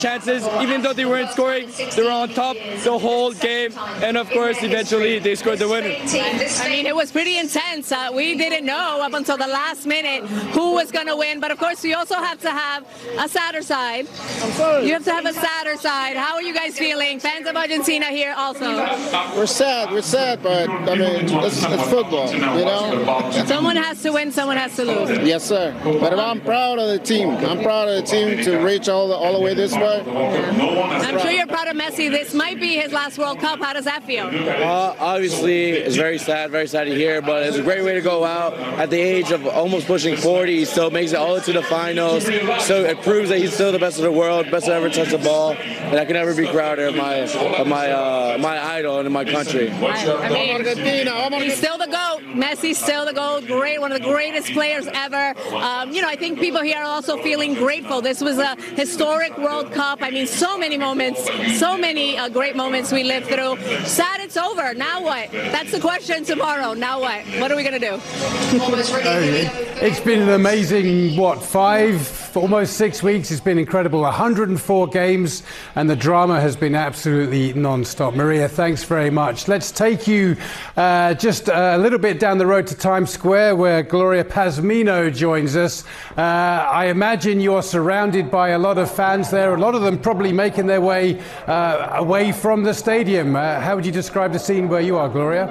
chances, even though they weren't scoring, they were on top the whole game, and of course eventually they scored the winner. I mean, it was pretty intense. We didn't know up until the last minute who was going to win, but of course you also have to have a sadder side. You have to have a sadder side. How are you guys feeling? Fans of Argentina here also. We're sad, but I mean, it's football, you know? Someone has to win, someone has to lose. Yes, sir. But I'm proud of the team. I'm proud of the team to reach all the way this way. I'm sure you're proud of Messi. This might be his last World Cup. How does that feel? Obviously, it's very sad to hear, but it's a great way to go out. At the age of almost pushing 40, he still makes it all to the finals. So it proves that he's still the best of the world, best to ever touch the ball, and I can never be prouder of my idol and my country. I mean, he's still the GOAT. Messi's still the GOAT. Great, one of the greatest players ever. You know, I think people here are also feeling grateful. This was a historic World Cup. I mean, so many moments, so many great moments we lived through. Sad it's over. Now what? That's the question tomorrow. Now what? What are we going to do? It's been an amazing, almost 6 weeks. It's been incredible. 104 games, and the drama has been absolutely non-stop. Maria, thanks very much. Let's take you just a little bit down the road to Times Square, where Gloria Pazmino joins us. I imagine you're surrounded by a lot of fans there, a lot of them probably making their way away from the stadium. How would you describe the scene where you are, Gloria?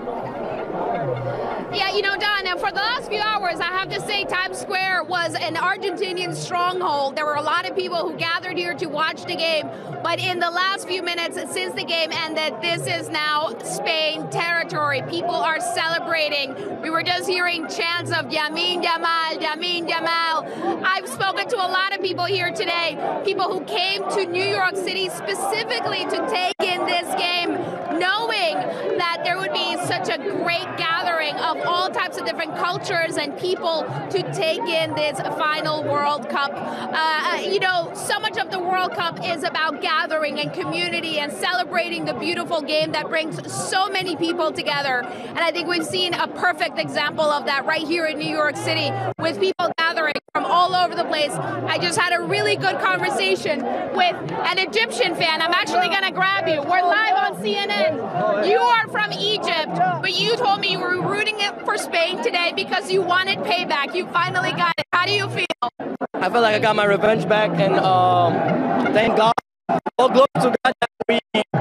Yeah, you know, Don, for the last few hours, I have to say Times Square was an Argentinian stronghold. There were a lot of people who gathered here to watch the game, but in the last few minutes since the game ended, this is now Spain territory. People are celebrating. We were just hearing chants of Yamin Yamal, Yamin Yamal. I've spoken to a lot of people here today, people who came to New York City specifically to take in this game, knowing that there would be such a great gathering of all types of different cultures and people to take in this final World Cup. You know, so much of the World Cup is about gathering and community and celebrating the beautiful game that brings so many people together. And I think we've seen a perfect example of that right here in New York City, with people gathering from all over the place. I just had a really good conversation with an Egyptian fan. I'm actually going to grab you. We're live on CNN. You are from Egypt, but you told me you were rooting for Spain today because you wanted payback. You finally got it. How do you feel? I feel like I got my revenge back, and thank God. All glory to God that we,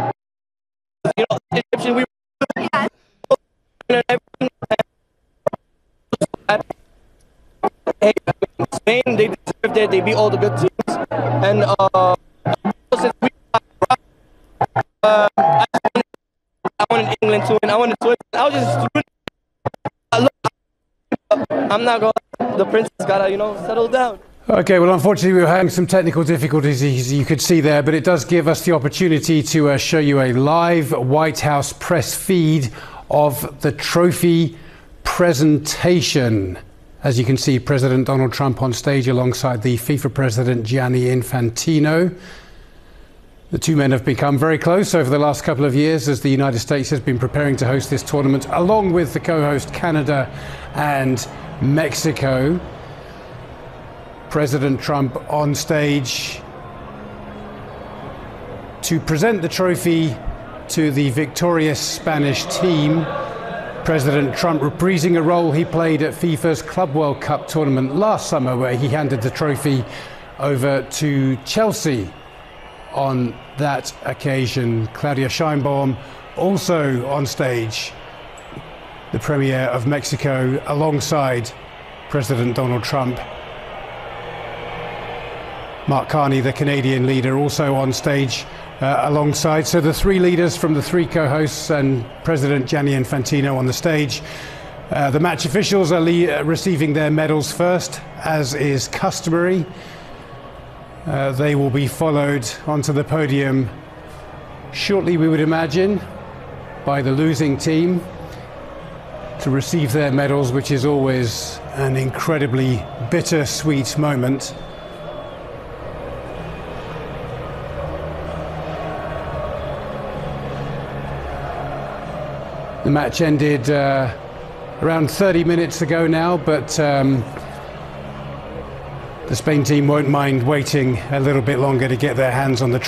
you know, Egyptian, we hey, Spain, they deserved it. They beat all the good teams, and since we I wanted England to win. I wanted Switzerland. I was just I'm not going. The princess gotta, you know, settle down. Okay, well, unfortunately, we were having some technical difficulties, as you could see there, but it does give us the opportunity to show you a live White House press feed of the trophy presentation. As you can see, President Donald Trump on stage alongside the FIFA president, Gianni Infantino. The two men have become very close over the last couple of years as the United States has been preparing to host this tournament, along with the co-host Canada and Mexico. President Trump on stage to present the trophy to the victorious Spanish team. President Trump reprising a role he played at FIFA's Club World Cup tournament last summer, where he handed the trophy over to Chelsea on that occasion. Claudia Sheinbaum also on stage, the Premier of Mexico, alongside President Donald Trump. Mark Carney, the Canadian leader, also on stage alongside. So the three leaders from the three co-hosts and President Gianni Infantino on the stage. The match officials are receiving their medals first, as is customary. They will be followed onto the podium shortly, we would imagine, by the losing team to receive their medals, which is always an incredibly bittersweet moment. The match ended around 30 minutes ago now, but the Spain team won't mind waiting a little bit longer to get their hands on the